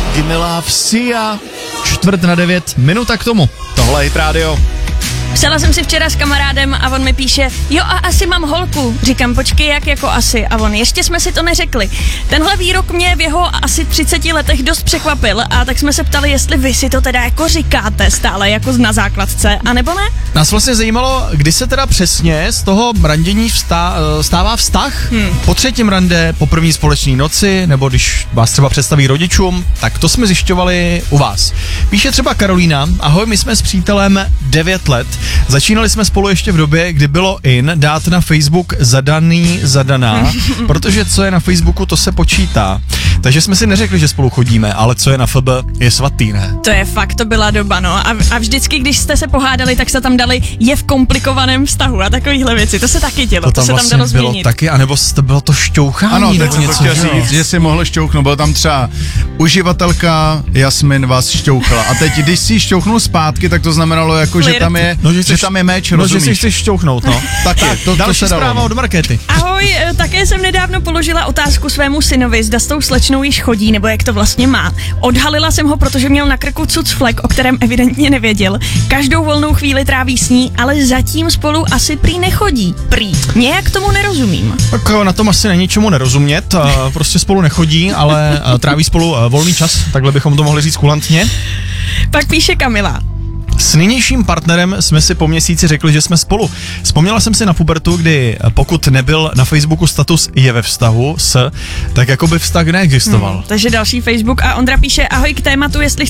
Gimme Love, Sia. 8:45, minuta k tomu. Tohle je Hit Radio. Psala jsem si včera s kamarádem a on mi píše, jo a asi mám holku. Říkám, počkej, jak jako asi? A on, ještě jsme si to neřekli. Tenhle výrok mě v jeho asi 30 letech dost překvapil a tak jsme se ptali, jestli vy si to teda jako říkáte stále jako na základce, anebo ne? Nás vlastně zajímalo, kdy se teda přesně z toho randění stává vztah. Po třetím rande, po první společné noci, nebo když vás třeba představí rodičům, tak to jsme zjišťovali u vás. Píše třeba Karolína, ahoj, my jsme s přítelem 9 let. Začínali jsme spolu ještě v době, kdy bylo in dát na Facebook zadaná, protože co je na Facebooku, to se počítá. Takže jsme si neřekli, že spolu chodíme, ale co je na FB, je svatý, ne? To je fakt, to byla doba, no. A vždycky, když jste se pohádali, tak se tam dali je v komplikovaném vztahu a takovýhle věci. To se taky dělo, to se vlastně tam dalo změnit. bylo taky, anebo to bylo to šťouchání. Ano, nebo teď jsem to něco, chtěl říct, že si mohl šťouchnout. Bylo tam třeba uživatelka Jasmin vás šťouchla. A teď, když si ji šťouchnul zpátky, tak to znamenalo jako, že tam je, že tam je meč, rozumíš? že si chceš šťouchnout, no. Taky, to další se dalo. zpráva od Markéty. Ahoj, také jsem nedávno položila otázku svému synovi, zda s tou slečnou již chodí, nebo jak to vlastně má. Odhalila jsem ho, protože měl na krku cucflek, o kterém evidentně nevěděl. Každou volnou chvíli tráví s ní, ale zatím spolu asi prý nechodí. Prý. Nějak tomu nerozumím. Tak na tom asi není čemu nerozumět, prostě spolu nechodí, ale tráví spolu volný čas, takhle bychom to mohli říct kulantně. Pak píše Kamila. S nynějším partnerem jsme si po měsíci řekli, že jsme spolu. Vzpomněla jsem si na pubertu, kdy pokud nebyl na Facebooku status je ve vztahu s, tak jako by vztah neexistoval. Takže další Facebook a Ondra píše, ahoj k tématu, jestli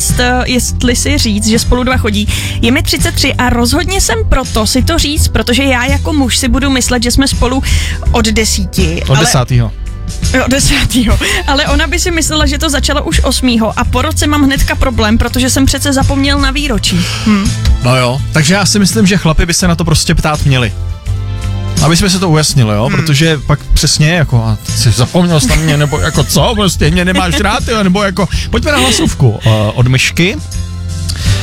si říct, že spolu dva chodí. Je mi 33 a rozhodně jsem proto si to říct, protože já jako muž si budu myslet, že jsme spolu od 10. Od 10. Jo, 10. Ale ona by si myslela, že to začalo už 8. a po roce mám hnedka problém, protože jsem přece zapomněl na výročí. No jo, takže já si myslím, že chlapi by se na to prostě ptát měli. Aby jsme se to ujasnili, jo, protože pak přesně jako, a jsi zapomněl jsi na mě, nebo jako co, prostě mě nemáš rád, jo, nebo jako, pojďme na hlasovku od Myšky.